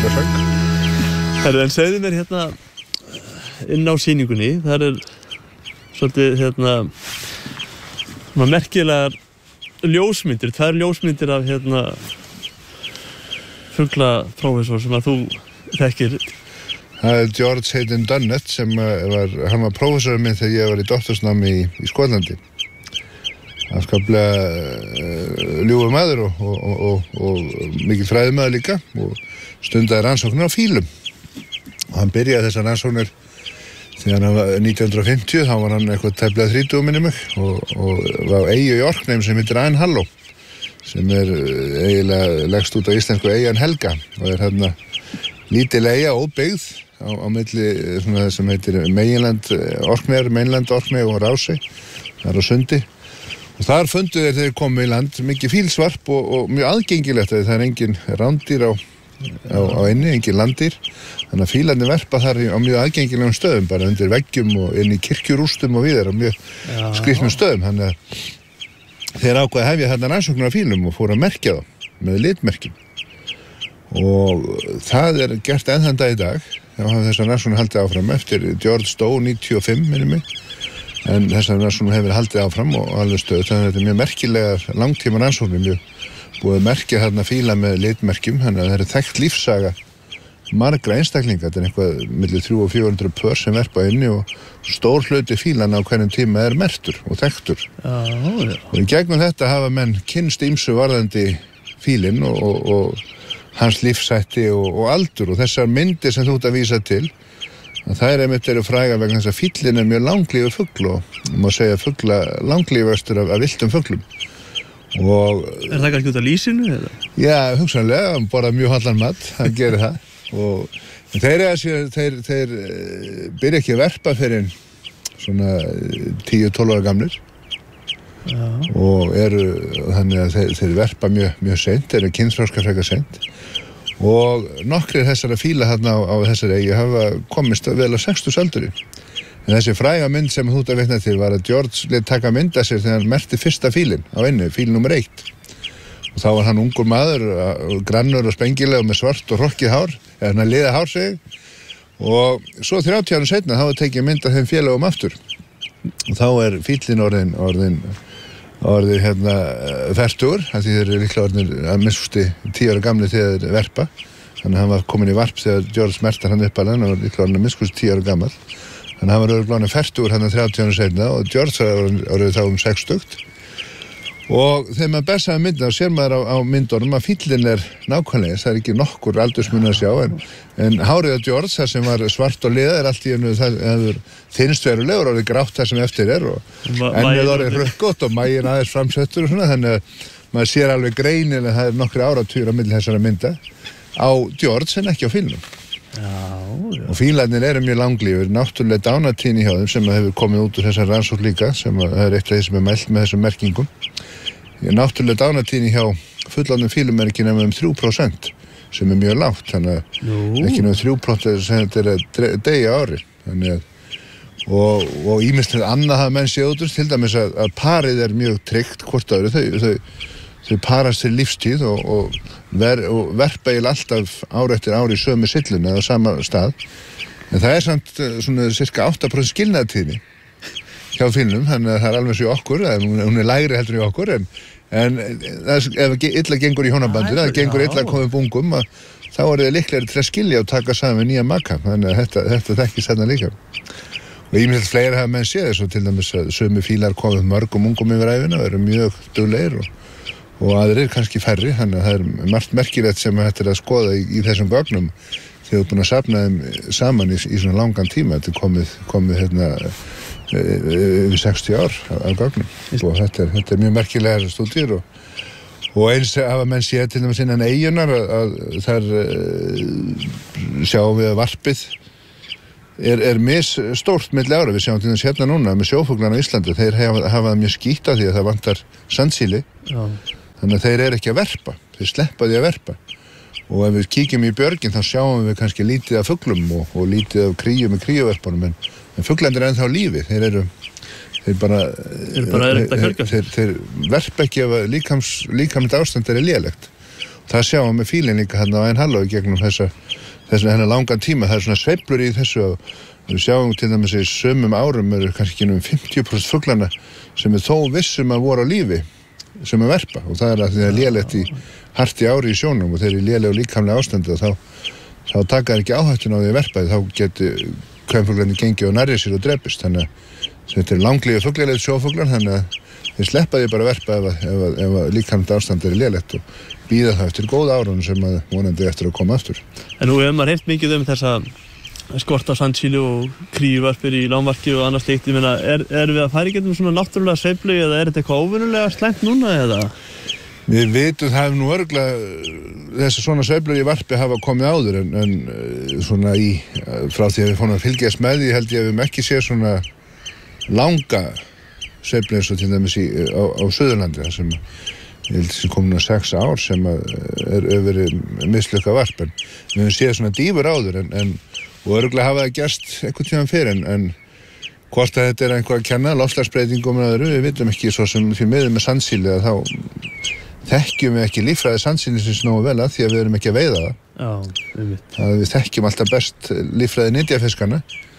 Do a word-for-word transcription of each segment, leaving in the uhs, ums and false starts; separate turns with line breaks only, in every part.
fuglasöng.
Herru, en segðu mér hérna inn á sýningunni, það er svolítið hérna svona merkilegar ljósmyndir, tvær ljósmyndir af hérna fuglaprófessor sem að þú þekkir.
Það er George Hayden Dunnett sem var, hann var prófessorinn minn þegar ég var í doktorsnámi í, í Skotlandi. Hann skaplega uh, ljúfur maður og, og, og, og, og mikil fræðimaður líka og stundaði rannsóknir á fílum. Og hann byrjaði þessar rannsóknir þegar hann var nítján hundruð og fimmtíu, þá var hann eitthvað tæplega þrítugur minni mig og, og var eyju í Orkneym sem heitir Ann Hallow, sem er eiginlega leggst út á íslensku eyjan Helga og er hérna lítil eyja óbyggð á, á milli svona sem heitir meginland Orkneyjar, mainland Orkney og Rásey, það er á sundi. Og þar fundu þeir þegar komu í land mikið fílsvarp og, og mjög aðgengilegt að það er engin rándýr á, á, á inni, engin landdýr. Þannig að fílarnir verpa þar á mjög aðgengilegum stöðum, bara undir veggjum og inn í kirkjurústum og víðar á mjög skrýtnum stöðum. Þannig að þeir ákveða að hefja hérna rannsóknir á fílum og fóru að merkja þá með litmerkjum. Og það er gert enn þann dag í dag. Þá hafa þessar rannsóknir haldið áfram eftir George Stowe níutíu og fimm minni mig. En þessar rannsóknir hefur haldið áfram og alveg stöð. Þannig að þetta er mjög merkilegar langtíma rannsóknir, mjög búið að merkja þarna fíla með litmerkjum. Þannig að það er þekkt lífssaga margra einstaklinga. Þetta er eitthvað milli þrjú og fjögur hundruð pör sem verpa inni og stór hluti fílana á hverjum tíma er merktur og þekktur.
Já, já. Og
í gegnum þetta hafa menn kynnst ýmsu varðandi fílinn og, og, og hans lífshætti og, og aldur og þessar myndir sem þú ert að vísa til. Það er einmitt eru fræga vegna þess að fíllinn er mjög langlífur fugl og má segja fugla langlífastur af, af villtum fuglum. Og
er það kannski út af lýsinu eða? Já,
hugsanlega, hann borðar mjög hollan mat, hann gerir það. Og þeir, þeir, þeir, þeir byrja ekki að verpa fyrir svona tíu til tólf ára gamlir.
Já.
Og eru, þannig að þeir, þeir verpa mjög, mjög seint, þeir eru kynþroska frekar seint. Og nokkrir þessara fíla hérna á, á þessari eyju hafa komist vel á sextugsaldri. En þessi fræga mynd sem þú ert að vitna til var að George lét taka mynd af sér þegar hann merkti fyrsta fílinn á einu, fíl númer eitt. Og þá var hann ungur maður, grannur og spengilegur með svart og hrokkið hár, eða hann liða hár sig. Og svo þrjátíu árum seinna þá var tekið mynd af þeim félögum aftur. Og þá er fíllinn orðin, orðin orðið hérna fertugur, því þeir eru líklega orðinir að miskusti tíu ára gamli þegar þeir verpa. Þannig að hann var komin í varp þegar George merkti hann upp alveg, hann var líklega orðin að miskusti tíu ára gamall. Þannig að hann var orðin fertugur hann þrjátíu árum seinna og George var orðið þá um sextugt. Og þegar maður ber saman myndina og sér maður á, á myndunum að fíllinn er nákvæmlega, það er ekki nokkur aldursmunur að sjá, en, en hárið á George, það sem var svart og liða, er allt í einu, það hefur þynnst verulegur, orðið grátt það sem eftir er og ennið orðið rökkótt og maginn aðeins framsettur og svona, þannig að maður sér alveg greinilega að það er nokkri áratugir á milli þessara mynda á George en ekki á fílnum.
Já, já.
Og fílarnir eru mjög langlífur, náttúrulega dánartíðni hjá þeim sem hefur komið út úr þessar rannsókn líka, sem er eitt af því sem er mælt með þessum merkingum. Náttúrulega dánartíðni hjá fullorðnum fílum er ekki nema um þrjú prósent sem er mjög lágt, þannig að ekki nema þrjú prósent sem þetta er að deyja ári. Þannig að, og, og ýmislegt annað hafa menn séð út úr, til dæmis að, að parið er mjög tryggt hvort öðru, þau, þau, þau parast til lífstíð og, og, ver, og verpa eiginlega alltaf ár eftir ár í sömu syllunni eða á sama stað. En það er samt svona cirka átta prósent skilnaðartíðni hjá fílnum, þannig að það er alveg svo í okkur, hún er lægri heldur í okkur, en, en ef illa gengur í hjónabandinu, það gengur illa að koma upp ungum, að, þá er það líklegri til að skilja og taka saman við nýja maka, þannig að þetta, þetta þekkist þarna líka. Og ýmislegt fleiri hafa menn séð þessu, til dæmis að sömu fílar komið mörgum ungum yfir ævina og eru mjög duglegir og, og aðrir kannski færri, þannig að það er margt merkilegt sem þetta er að skoða í, í þessum gögnum þegar þú er búin að safna þeim saman í, í svona langan tíma. Þetta er komið, komið hérna yfir sextíu ár af gögnum og þetta er, þetta er mjög merkilegar stúdíur og, og eins hafa menn séð til dæmis innan eyjunnar að, að þar uh, sjáum við að varpið er, er misstórt milli ára. Við sjáum til dæmis hérna núna með sjófuglana á Íslandi, þeir hafa, hafa það mjög skýtt af því að það vantar sandsíli. Já. Þannig að þeir eru ekki að verpa, þeir sleppa því að verpa. Og ef við kíkjum í björgin þá sjáum við kannski lítið af fuglum og, og lítið af kríu með kríuverpunum, en, en fuglendur er ennþá lífi, þeir eru þeir bara,
þeir, bara er þeir, þeir,
þeir verpa ekki ef líkams, líkamlegt ástand er lélegt. það sjáum við fílinn líka hérna á Ein Halló gegnum þessa, þessa hennar langan tíma. Það er svona sveiflur í þessu og við sjáum til dæmis í sömum árum eru kannski um fimmtíu prósent fuglana sem er þó vissum að voru á lífi sem er verpa og það er að það er lélegt í harti ári í sjónum og þeir eru lélegu líkamlega ástandi og þá, þá taka þeir ekki áhættuna á því að verpa þá geti kvenfuglarnir gengið og nærri sér og drepist þannig að þetta er langlífi fuglalegt sjófuglar þannig að þeir sleppa því bara að verpa ef, ef, ef, ef líkamlega ástandi er lélegt og bíða það eftir góð árun sem að vonandi eftir að koma aftur.
En nú hefur maður heyrt mikið um þessa skort á sandsíli og kríuvarpir í lágmarki og annars slíkt, ég meina, er, er við að fara í getum svona náttúrulega sveiflu eða er þetta eitthvað óvenjulega slæmt núna eða?
Við vitum það hefur nú örgulega þessar svona sveiflur í varpi hafa komið áður en, en svona í, frá því að við fórum að fylgjast með því held ég að við ekki sé svona langa sveiflu eins og til dæmis í, á, á Suðurlandi þar sem ég held sem komin á sex ár sem er öfri mislukka varp en við höfum séð svona dýfur áður en, en og örgulega hafa það gerst einhvern tímann fyrir en, en hvort að þetta er einhvað að kenna loftslagsbreytingum og öðru, við vitum ekki svo sem því miður með sandsíli að þá þekkjum við ekki líffræði sandsílisins nógu vel að því að við erum ekki að veiða það.
Já, einmitt.
Að við þekkjum alltaf best líffræði nytjafiskana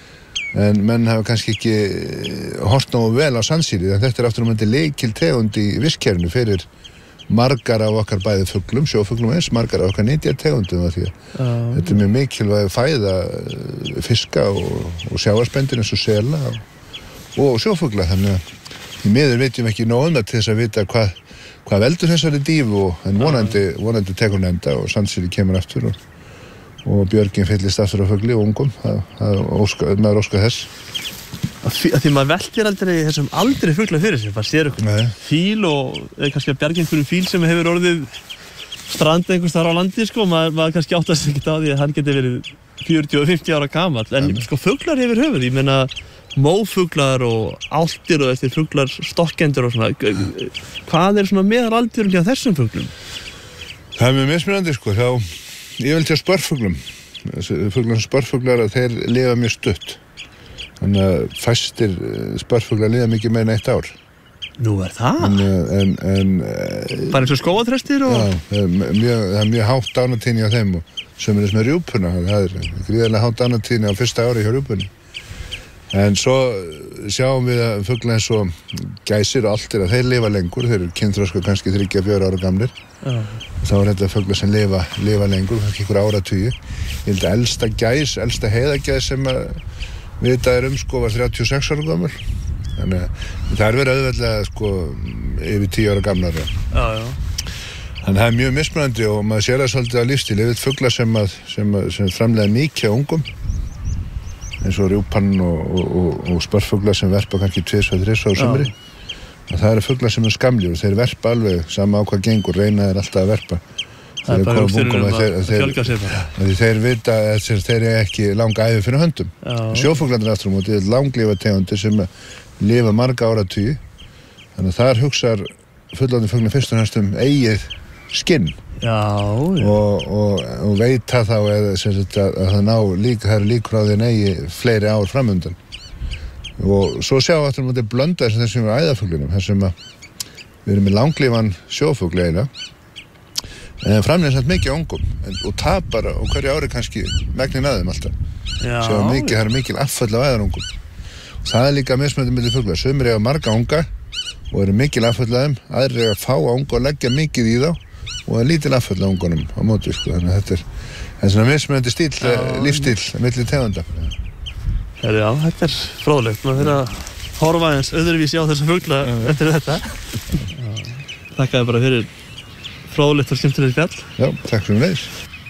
en menn hafa kannski ekki hort nógu vel á sandsíli en þetta er aftur um þetta lykil tegund í vistkerfinu fyrir margar af okkar bæði fuglum, sjófuglum eins, margar af okkar nytjategundum af því að uh. þetta er mjög mikilvæg fæða fiska og, og sjávarspendin eins og sela og, og sjófugla þannig að í miður vitum ekki nóg um það til þess að vita hvað, hvað veldur þessari dífu en vonandi, vonandi tekur hún enda og sandsíli kemur aftur og, og björgin fyllist aftur á fugli og ungum það, það óska, maður óska þess
að því maður veltir aldrei þessum aldrei fugla fyrir sér, maður sér eitthvað fíl og eða kannski að bjarga einhverjum fíl sem hefur orðið stranda einhvers þar á landi sko, maður, maður kannski áttast ekkert á því að hann geti verið fjörutíu og fimmtíu ára gamall en Amen. Sko fuglar yfir höfuð, ég meina mófuglar og álftir og eftir fuglar stokkendur og svona hvað er svona meðalaldur hjá þessum fuglum?
Það er mjög mismunandi sko, þá ég vil til spörfuglum fuglar sem spörfuglar að þeir lifa mjög stutt þannig að fæstir spörfuglar lifa mikið meira en eitt ár.
Nú er það?
En, en, en,
bara eins og skógatrestir og...
Já, það er mjög, það er mjög hátt dánartíðni á þeim og sem er þess með rjúpuna, það er gríðarlega hátt dánartíðni á fyrsta ári hjá rjúpunni. En svo sjáum við að fuglar eins og gæsir og allt er að þeir lifa lengur, þeir eru kynþroska kannski þriggja, fjögur ára gamlir. Já. Þá er þetta fuglar sem lifa, lifa lengur, kannski ykkur áratugi. Ég held að elsta gæs, elsta heiðagæs sem að vita er um sko var þrjátíu og sex ára gammal þannig að það er verið auðveldlega sko yfir tíu ára gamlar já, já. Þannig að það er mjög mismunandi og maður sér það svolítið á lífstíl yfir fuglar sem, að, sem, að, sem framleiða mikið á ungum eins og rjúpan og, og, og, og spörfuglar sem verpa kannski tvisvar, þrisvar á sumri það eru fuglar sem er skamljur og þeir verpa alveg sama á hvað gengur, reyna þeir alltaf að verpa
það er bara uppstyrunum að, að fjölga sér bara
því þeir vita að þeir eru ekki langa ævi fyrir höndum sjófuglarnir aftur á móti er langlífa tegundir sem lifa marga áratugi þannig að þar hugsar fullorðnir fuglar fyrst og næst um eigið skinn
já, já.
Og, og, og veita þá eða, sagt, að, að það ná líka það eru líkur á því að eigi fleiri ár framundan og svo sjá aftur á móti blönda þessum æðafuglinum þar sem að við erum með langlífan sjófugl eiginlega en framlega samt mikið ungum en, og tapar og hverju ári kannski megnin að þeim alltaf sem mikið, það er mikil afföll af æðarungum og það er líka mismunandi milli fuglar sumir eiga marga unga og eru mikil afföll af þeim aðrir eiga fá unga og leggja mikið í þá og er lítil afföll af ungunum á móti sko. Þannig að þetta er, er svona mismunandi stíl, lífstíl milli tegunda
Já, þetta er fróðlegt maður fyrir að horfa eins öðruvísi á þessa fugla eftir þetta Þakka þér bara fyrir fróðlegt og skemmtilegt fjall.
Já, takk fyrir leys.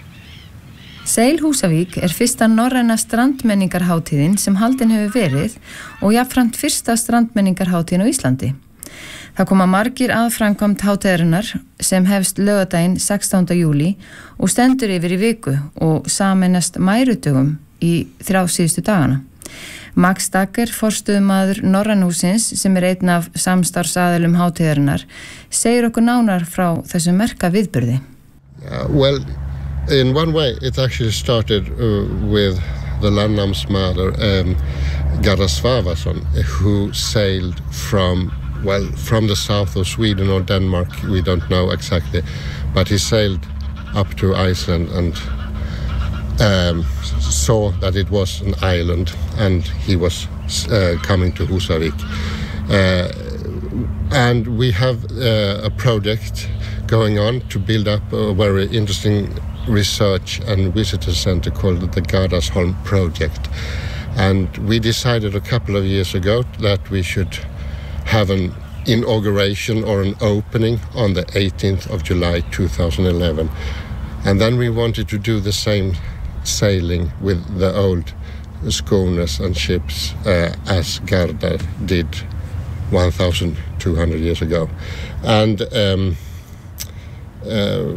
Seil Húsavík er fyrsta norræna strandmenningarhátíðin sem haldin hefur verið og jafnframt fyrsta strandmenningarhátíðin á Íslandi. Það koma margir aðframkvæmt hátíðarinnar sem hefst laugardaginn sextánda júlí og stendur yfir í viku og sameinast mærudögum í þrjá síðustu dagana. Max Dager, forstöðumaður Norrænhússins sem er einn af samstarfsaðilum hátíðarinnar, segir okkur nánar frá þessum merka viðburði.
Uh, well, in one way it actually started uh, with the landnámsmaður um, Garðar Svavarsson who sailed from well from the south of Sweden or Denmark, we don't know exactly, but he sailed up to Iceland and um, saw that it was an island, and he was uh, coming to Húsavík. Uh, and we have uh, a project going on to build up a very interesting research and visitor center called the Gardarsholm project. And we decided a couple of years ago that we should have an inauguration or an opening on the eighteenth of July two thousand eleven. And then we wanted to do the same sailing with the old schooners and ships uh, as Garda did one thousand two hundred years ago. And um, uh,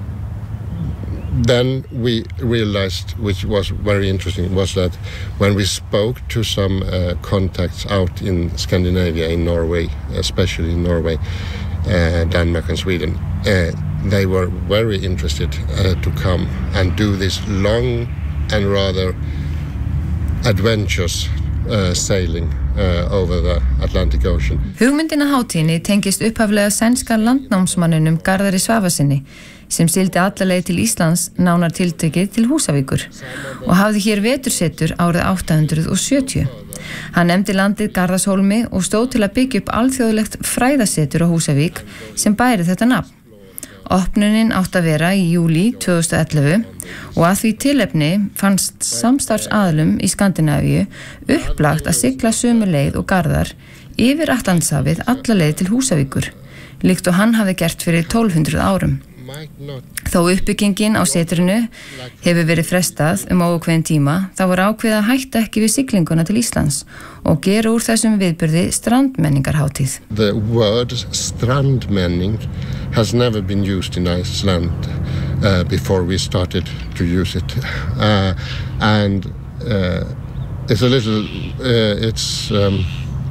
then we realized, which was very interesting, was that when we spoke to some uh, contacts out in Scandinavia, in Norway, especially in Norway, uh, Denmark and Sweden, uh, they were very interested uh, to come and do this long and rather adventurous uh, sailing uh, over the Atlantic Ocean.
Hugmyndin að hátíðinni tengist upphaflega sænska landnámsmanninum Garðari Svavasyni sem sigldi alla leið til Íslands, nánar tiltekið til Húsavíkur, og hafði hér vetursetur árið átta hundruð sjötíu. Hann nefndi landið Garðarshólmi og stóð til að byggja upp alþjóðlegt fræðasetur á Húsavík sem bæri þetta nafn. Opnunin átt að vera í júlí tvö þúsund og ellefu og að því tilefni fannst samstarfsaðilum í Skandinavíu upplagt að sigla sömu leið og Garðar yfir Atlantshafið alla leið til Húsavíkur, líkt og hann hafði gert fyrir tólf hundruð árum. Þó uppbyggingin á setrinu hefur verið frestað um óákveðinn tíma, þá var ákveðið að hætta ekki við siglinguna til Íslands og gera úr þessum viðburði strandmenningarhátíð.
The word strandmenning has never been used in Iceland uh, before we started to use it. Uh, and uh, it's a little, uh, it's, um,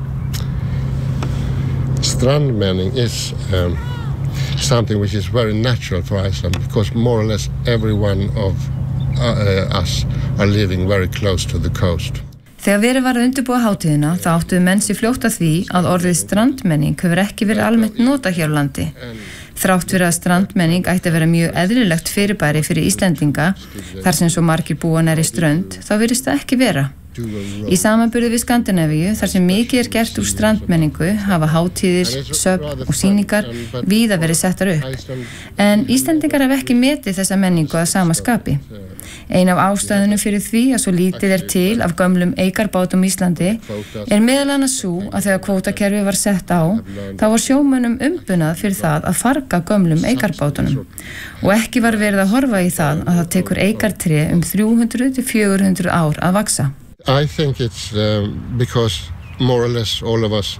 strandmenning is um, something which is very natural for Iceland, because more or less every one of uh, us are living very close to the coast.
Þegar verið var að undirbúa hátíðina þá áttuðu menn sig fljótt að því að orðið strandmenning hefur ekki verið almennt notað hér á landi. Þrátt fyrir að strandmenning ætti að vera mjög eðlilegt fyrirbæri fyrir Íslendinga, þar sem svo margir búa nærri strönd, þá virðist það ekki vera. Í samanburði við Skandinavíu, þar sem mikið er gert úr strandmenningu, hafa hátíðir, söfn og sýningar víða verið settar upp. En Íslendingar hafa ekki metið þessa menningu að sama skapi. Ein af ástæðunum fyrir því að svo lítið er til af gömlum eikarbátum í Íslandi er meðal annars sú að þegar kvótakerfi var sett á, þá var sjómönnum umbunað fyrir það að farga gömlum eikarbátunum. Og ekki var verið að horfa í það að það tekur eikartré um þrjú hundruð til fjögur hundruð ár að vaksa.
I think it's um, because more or less all of us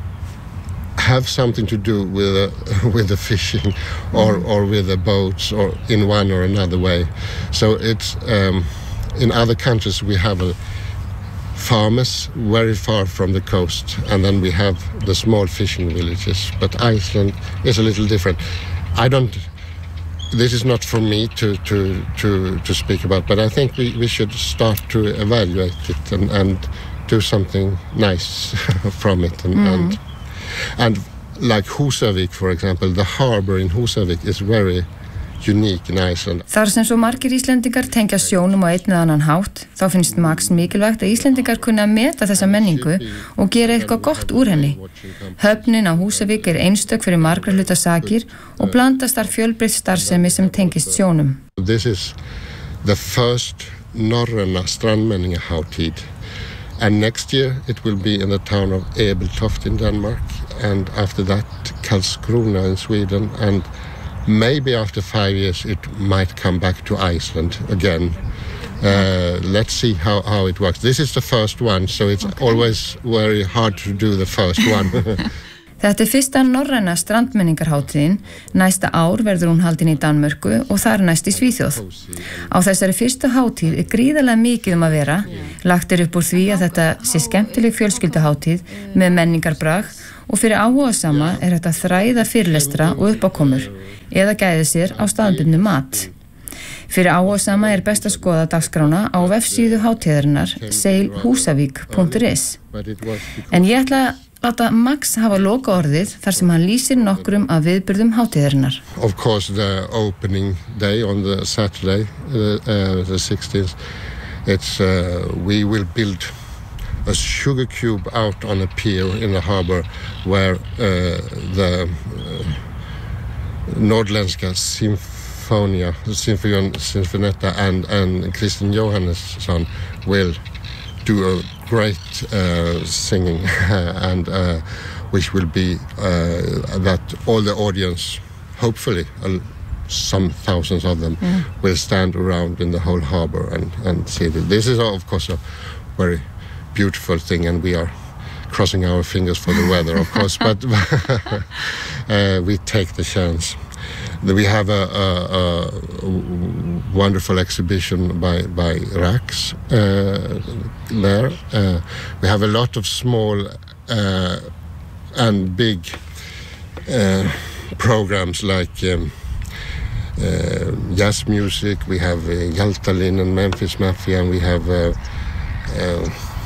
have something to do with the, with the fishing or, or with the boats or in one or another way. So it's um, in other countries we have a farmers very far from the coast, and then we have the small fishing villages. But Iceland is a little different. I don't. This is not for me to, to, to, to speak about, but I think we, we should start to evaluate it and, and do something nice from it. And, mm. and, and like Húsavík, for example, the harbor in Húsavík is very unique in Iceland.
Þar sem svo margir Íslendingar tengja sjónum á einn eða annan hátt, þá finnst Max mikilvægt að Íslendingar kunna meta þessa menningu og gera eitthvað gott úr henni. Höfnin á Húsavík er einstök fyrir margra hluta sakir og blandast þar fjölbreytt starfsemi sem tengist sjónum.
This is the first norræna strandmenningarhátíð, and next year it will be in the town of Ebeltoft in Denmark, and after that Karlskrona in Sweden, and maybe after five years it might come back to Iceland again. Uh, let's see how, how it works. This is the first one, so it's okay. Always very hard to do the first one.
Þetta er fyrsta norræna strandmenningarhátíðin. Næsta ár verður hún haldin í Danmörku og þar næst í Svíþjóð. Á þessari fyrstu hátíð er gríðarlega mikið um að vera. Lagt er upp úr því að þetta sé skemmtileg fjölskylduhátíð með menningarbrag, og fyrir áhugasama er þetta þræða fyrirlestra og uppákomur eða gæði sér á staðbundnu mat. Fyrir áhugasama er best að skoða dagskrána á vefsíðu hátíðarinnar sail húsavík punktur is. En ég ætla láta Max hafa loka orðið þar sem hann lýsir nokkrum af viðburðum hátíðarinnar.
Of course, the opening day on the Saturday, uh, uh, the sixteenth, it's uh, we will build a sugar cube out on a pier in the harbor where uh, the uh, Nordländska Sinfonia, Symphon- Sinfonetta and, and Christian Johannesson will do a great uh, singing and uh, which will be uh, that all the audience, hopefully uh, some thousands of them, mm. will stand around in the whole harbor and, and see this. This is of course a very beautiful thing, and we are crossing our fingers for the weather, of course, but uh, we take the chance. We have a, a, a wonderful exhibition by, by Rax uh, there. Uh, we have a lot of small uh, and big uh, programs like um, uh, jazz music. We have uh, Hjaltalín and Memphis Mafia, and we have uh, uh,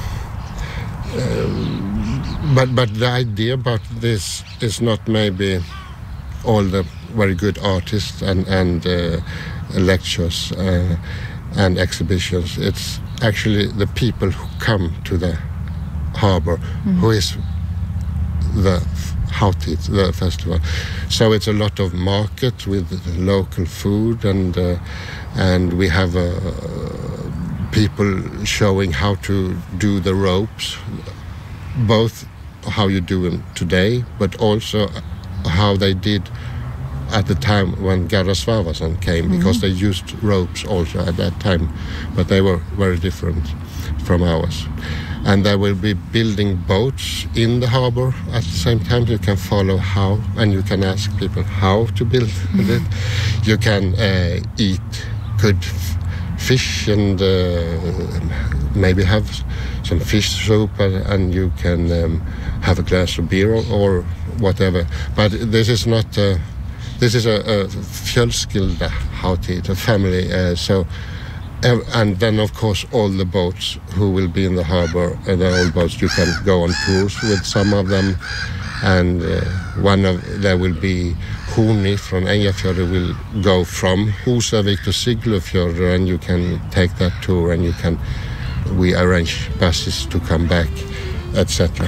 um, but but the idea about this is not maybe all the very good artists and, and uh, lectures uh, and exhibitions. It's actually the people who come to the harbor mm-hmm. who is the Hátíð, the festival. So it's a lot of market with local food, and uh, and we have uh, people showing how to do the ropes, both how you do them today, but also how they did at the time when Garðar Svavarsson came, mm-hmm. because they used ropes also at that time, but they were very different from ours. And they will be building boats in the harbor at the same time. You can follow how, and you can ask people how to build mm-hmm. it. You can uh, eat good f- fish and uh, maybe have some fish soup, and, and you can um, have a glass of beer or, or whatever. But this is not, uh, this is a, a fjölskylda hátíð, a family, uh, so and then of course all the boats who will be in the harbor, uh, the old boats, you can go on tours with some of them, and uh, one of there will be Huni from Eyjafjörður will go from Húsavík to Siglufjörður, and you can take that tour, and you can we arrange buses to come back, et cetera.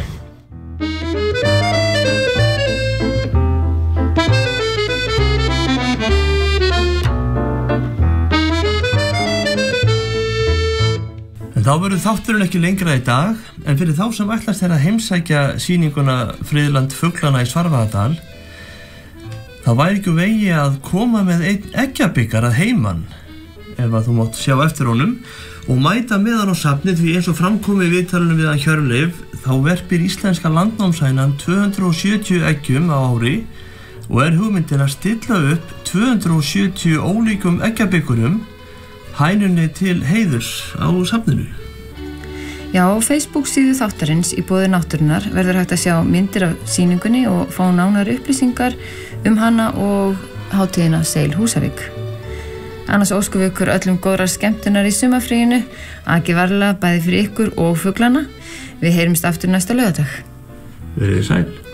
Þá verður þátturinn ekki lengra í dag, en fyrir þá sem ætlast er að heimsækja sýninguna Friðland fuglana í Svarfaðardal, þá væri ekki vegi að koma með einn eggjabikar að heiman, ef að þú mátt sjá eftir honum, og mæta með hann á safnið, því eins og framkomi í viðtalinu við hann Hjörleif, þá verpir íslenska landnámshænan tvö hundruð sjötíu eggjum á ári og er hugmyndin að stilla upp tvö hundruð sjötíu ólíkum eggjabikurum hænunni til heiðurs á safninu.
Já, á Facebook síðu þáttarins í boði náttúrunnar verður hægt að sjá myndir af sýningunni og fá nánari upplýsingar um hana og hátíðina Seil Húsavík. Annars óskum við ykkur öllum góðrar skemmtunar í sumarfríinu, aki varlega bæði fyrir ykkur og fuglana. Við heyrumst aftur næsta laugardag.
Verið sæl.